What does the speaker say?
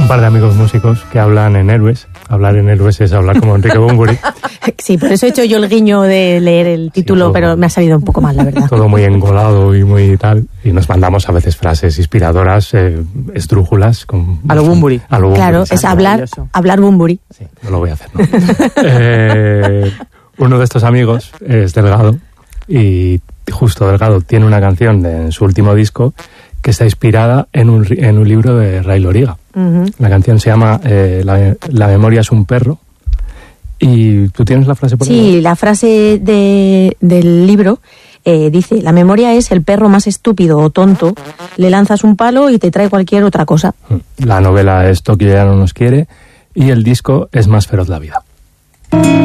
un par de amigos músicos que hablan en Héroes. Hablar en Héroes es hablar como Enrique Bunbury. Sí, por eso he hecho yo el guiño de leer el título, sí, pero me ha salido un poco mal, la verdad. Todo muy engolado y muy tal. Y nos mandamos a veces frases inspiradoras, esdrújulas. A lo Bunbury. Claro, es hablar Bunbury. Sí, no lo voy a hacer, ¿no? Uno de estos amigos es Delgado, y justo Delgado tiene una canción en su último disco que está inspirada en un libro de Ray Loriga. Uh-huh. La canción se llama La memoria es un perro. ¿Y tú tienes la frase por ahí? Sí, la frase del libro dice: la memoria es el perro más estúpido o tonto, le lanzas un palo y te trae cualquier otra cosa. La novela es Tokio ya no nos quiere y el disco es Más feroz la vida.